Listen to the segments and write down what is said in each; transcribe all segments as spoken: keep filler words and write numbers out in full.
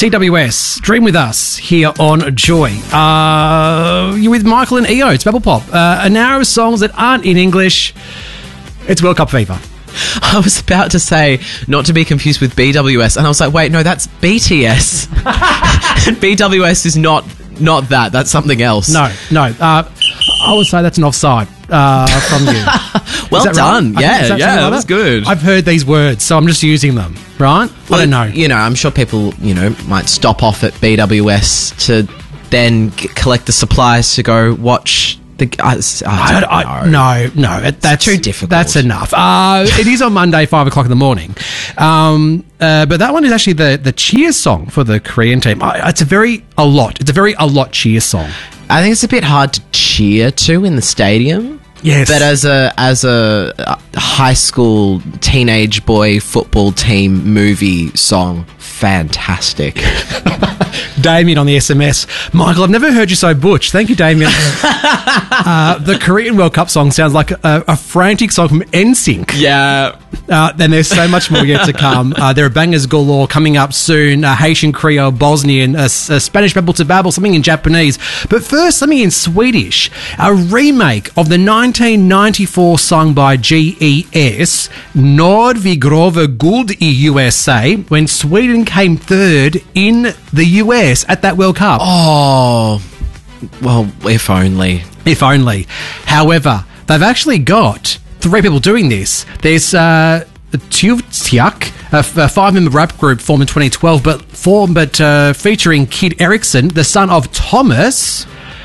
T W S, Dream With Us, here on Joy. Uh, you're with Michael and E O. It's Bubble Pop. Uh, an hour of songs that aren't in English. It's World Cup fever. I was about to say, not to be confused with B W S, and I was like, wait, no, that's B T S. B W S is not not that. That's something else. No, no. Uh, I would say that's an offside uh, from you. Well done. Right? Yeah, that yeah, that was good. I've heard these words, so I'm just using them, right? Well, I don't know. You know, I'm sure people, you know, might stop off at B W S to then g- collect the supplies to go watch the... I, I don't I, know. I, no, no. It, that's too difficult. That's enough. Uh, it is on Monday, five o'clock in the morning. Um, uh, but that one is actually the, the cheer song for the Korean team. I, it's a very, a lot. It's a very, a lot cheer song. I think it's a bit hard to cheer to in the stadium. Yes. But as a as a high school teenage boy football team movie song, fantastic. Damien on the S M S. Michael, I've never heard you so butch. Thank you, Damien. uh, the Korean World Cup song sounds like a, a frantic song from N Sync. Yeah. Uh, then there's so much more yet to come. Uh, there are bangers galore coming up soon. Uh, Haitian Creole, Bosnian, uh, uh, Spanish Babble to Babble, something in Japanese. But first, something in Swedish. A remake of the nineteen ninety-four song by G E S, Nord vi grova guld i U S A, when Sweden came third in the U S at that World Cup. Oh, well, if only. If only. However, they've actually got three people doing this. There's uh, Tuvtiak, a, f- a five-member rap group formed in twenty twelve, but formed but uh, featuring Kid Erickson, the son of Thomas.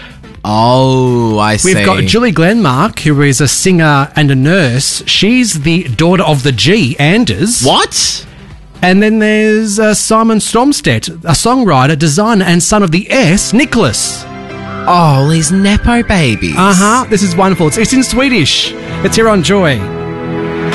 Oh, I see. We've got Julie Glenmark, who is a singer and a nurse. She's the daughter of the G, Anders. What? And then there's uh, Simon Stromstedt, a songwriter, designer, and son of the S, Nicholas. Oh, these Nepo babies. Uh-huh. This is wonderful. It's, it's in Swedish. It's here on Joy.